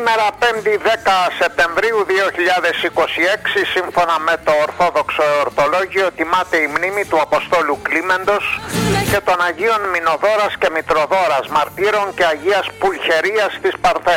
Σήμερα 5η 10 Σεπτεμβρίου 2026, σύμφωνα με το Ορθόδοξο Εορτολόγιο, τιμάται η μνήμη του Αποστόλου Κλίμεντος και των Αγίων Μηνοδόρας και Μητροδόρας, μαρτύρων και Αγίας Πουλχερίας της Παρθένου.